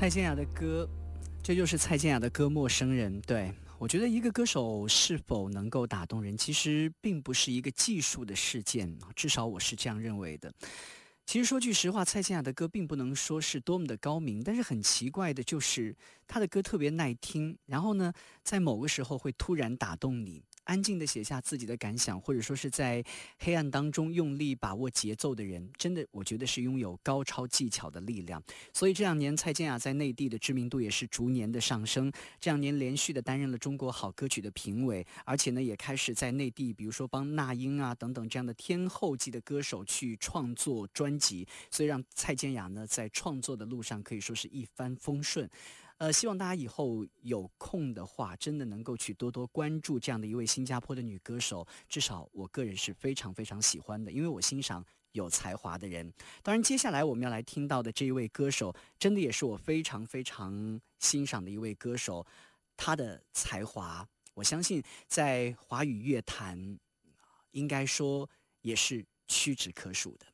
蔡健雅的歌，这就是蔡健雅的歌《陌生人》。对，我觉得一个歌手是否能够打动人，其实并不是一个技术的事件，至少我是这样认为的。其实说句实话，蔡健雅的歌并不能说是多么的高明，但是很奇怪的就是她的歌特别耐听，然后呢，在某个时候会突然打动你。安静地写下自己的感想，或者说是在黑暗当中用力把握节奏的人，真的我觉得是拥有高超技巧的力量。所以这两年蔡健雅在内地的知名度也是逐年的上升，这两年连续的担任了中国好歌曲的评委，而且呢也开始在内地比如说帮那英啊等等这样的天后级的歌手去创作专辑，所以让蔡健雅呢在创作的路上可以说是一帆风顺。希望大家以后有空的话，真的能够去多多关注这样的一位新加坡的女歌手，至少我个人是非常非常喜欢的，因为我欣赏有才华的人。当然，接下来我们要来听到的这一位歌手，真的也是我非常非常欣赏的一位歌手，他的才华，我相信在华语乐坛，应该说也是屈指可数的。